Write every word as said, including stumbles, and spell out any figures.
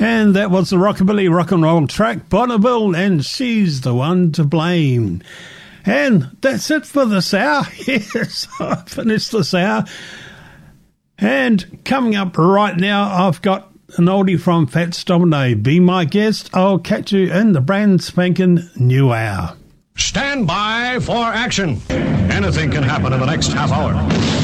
And that was the rockabilly rock and roll track, Bonneville, and She's the One to Blame. And that's it for this hour. Yes, I finished this hour. And coming up right now, I've got an oldie from Fats Domino. Be my guest. I'll catch you in the brand spanking new hour. Stand by for action. Anything can happen in the next half hour.